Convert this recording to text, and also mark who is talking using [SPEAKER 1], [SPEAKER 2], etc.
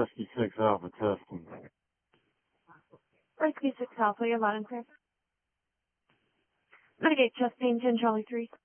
[SPEAKER 1] Rescue 6 Alpha testing.
[SPEAKER 2] Rescue 6 Alpha, you're loud and clear. Mitigate chest pain, 10 Charlie 3.